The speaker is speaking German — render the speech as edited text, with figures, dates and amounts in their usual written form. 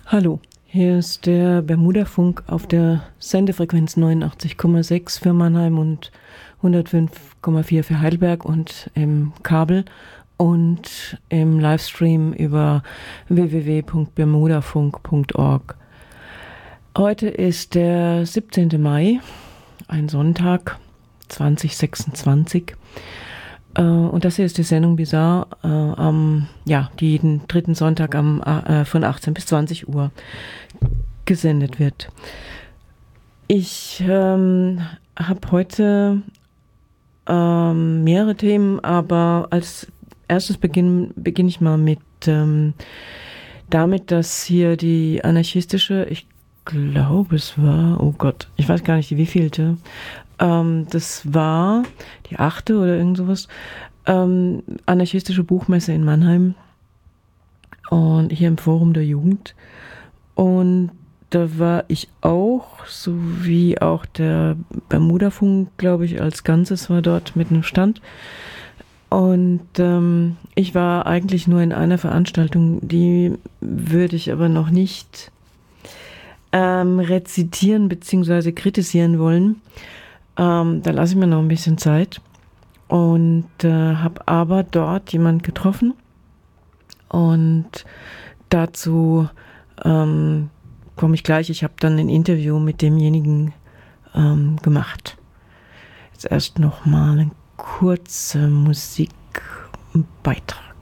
Hallo, hier ist der Bermudafunk auf der Sendefrequenz 89,6 für Mannheim und 105,4 für Heidelberg und im Kabel und im Livestream über www.bermudafunk.org. Heute ist der 17. Mai, ein Sonntag, 2026. Und das hier ist die Sendung Bizarre, die jeden dritten Sonntag von 18 bis 20 Uhr gesendet wird. Ich habe heute mehrere Themen, aber als erstes beginne ich mal mit damit, dass hier die anarchistische, ich glaube es war, oh Gott, ich weiß gar nicht die wievielte, das war die 8. oder irgend sowas, anarchistische Buchmesse in Mannheim und hier im Forum der Jugend. Und da war ich auch, sowie auch der Bermudafunk, glaube ich, als Ganzes war dort mit einem Stand. Und ich war eigentlich nur in einer Veranstaltung, die würde ich aber noch nicht rezitieren bzw. kritisieren wollen. Da lasse ich mir noch ein bisschen Zeit und habe aber dort jemand getroffen und dazu komme ich gleich. Ich habe dann ein Interview mit demjenigen gemacht. Jetzt erst noch mal ein kurzer Musikbeitrag.